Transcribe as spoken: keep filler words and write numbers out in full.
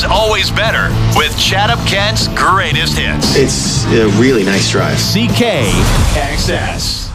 always better with Chatham Kent's greatest hits. It's a really nice drive. C K X S.